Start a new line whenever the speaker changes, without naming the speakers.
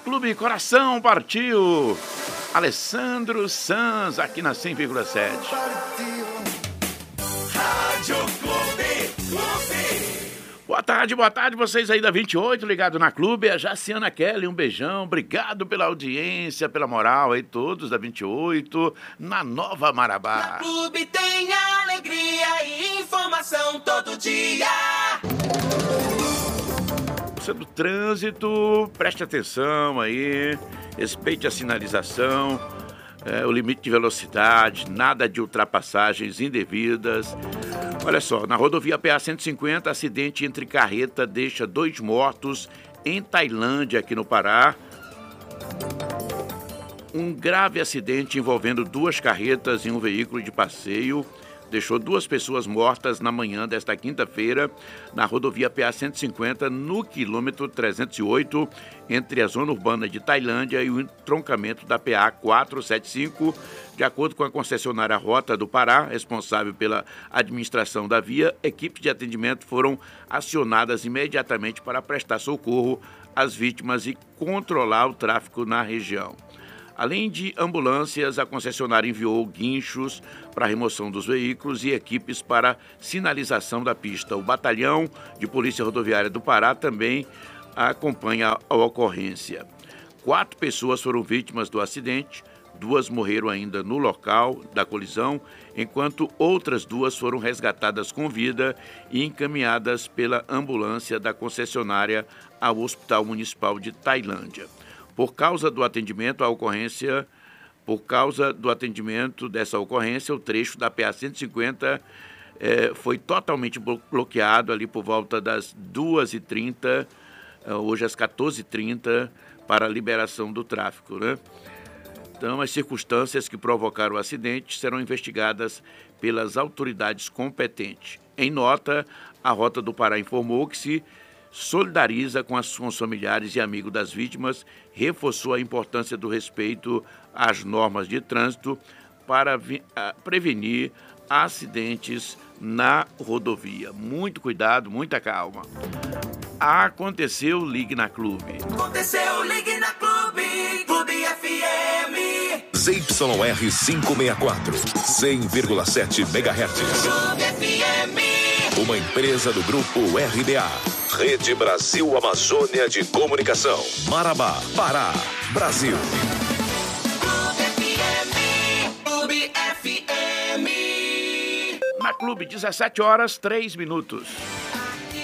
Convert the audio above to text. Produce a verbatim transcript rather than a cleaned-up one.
Clube Coração partiu. Alessandro Sanz aqui na cem vírgula sete.
Rádio Clube, Clube.
Boa tarde, boa tarde, vocês aí da vinte e oito, ligado na Clube, a Jaciana Kelly, um beijão, obrigado pela audiência, pela moral aí, todos da vinte e oito, na Nova Marabá.
Na Clube tem alegria e informação todo dia.
Você do trânsito, preste atenção aí, respeite a sinalização, é, o limite de velocidade, nada de ultrapassagens indevidas. Olha só, na rodovia P A cento e cinquenta, acidente entre carreta deixa dois mortos em Tailândia, aqui no Pará. Um grave acidente envolvendo duas carretas e um veículo de passeio deixou duas pessoas mortas na manhã desta quinta-feira na rodovia P A cento e cinquenta, no quilômetro trezentos e oito, entre a zona urbana de Tailândia e o entroncamento da P A quatrocentos e setenta e cinco. De acordo com a concessionária Rota do Pará, responsável pela administração da via, equipes de atendimento foram acionadas imediatamente para prestar socorro às vítimas e controlar o tráfego na região. Além de ambulâncias, a concessionária enviou guinchos para a remoção dos veículos e equipes para sinalização da pista. O Batalhão de Polícia Rodoviária do Pará também acompanha a ocorrência. Quatro pessoas foram vítimas do acidente, duas morreram ainda no local da colisão, enquanto outras duas foram resgatadas com vida e encaminhadas pela ambulância da concessionária ao Hospital Municipal de Tailândia. Por causa do atendimento à ocorrência, por causa do atendimento dessa ocorrência, o trecho da P A cento e cinquenta eh, foi totalmente bloqueado ali por volta das duas e trinta, eh, hoje às quatorze e trinta, para a liberação do tráfego, né? Então, as circunstâncias que provocaram o acidente serão investigadas pelas autoridades competentes. Em nota, a Rota do Pará informou que se solidariza com os familiares e amigos das vítimas, reforçou a importância do respeito às normas de trânsito para vi- prevenir acidentes na rodovia. Muito cuidado, muita calma. Aconteceu, ligue na Clube.
Aconteceu, ligue na Clube, Clube F M.
Z Y R quinhentos e sessenta e quatro, cem vírgula sete megahertz.
Clube F M.
Uma empresa do grupo R B A. Rede Brasil Amazônia de Comunicação. Marabá, Pará, Brasil.
Clube F M. Clube F M.
Na Clube, dezessete horas, três minutos.